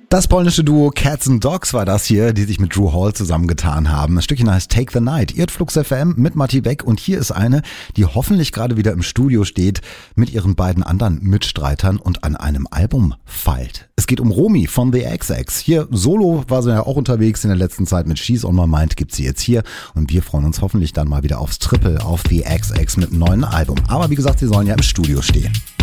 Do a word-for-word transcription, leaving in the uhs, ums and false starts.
Das polnische Duo Cats and Dogs war das hier, die sich mit Drew Hall zusammengetan haben. Das Stückchen heißt Take the Night. Ihr hört Flux F M mit Matti Beck und hier ist eine, die hoffentlich gerade wieder im Studio steht mit ihren beiden anderen Mitstreitern und an einem Album feilt. Es geht um Romy von The X X. Hier solo war sie ja auch unterwegs in der letzten Zeit mit She's on My Mind, gibt sie jetzt hier und wir freuen uns hoffentlich dann mal wieder aufs Triple auf The X X mit einem neuen Album. Aber wie gesagt, sie sollen ja im Studio stehen.